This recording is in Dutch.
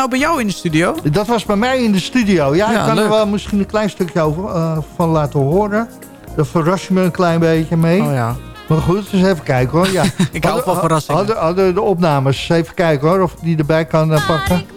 nou bij jou in de studio? Dat was bij mij in de studio. Ja, ik kan leuk. er wel misschien een klein stukje over, van laten horen. Dan verras je me een klein beetje mee. Oh ja. Maar goed, dus even kijken hoor. Ja. Ik hou van verrassingen. Hadden de opnames. Even kijken hoor, of ik die erbij kan pakken.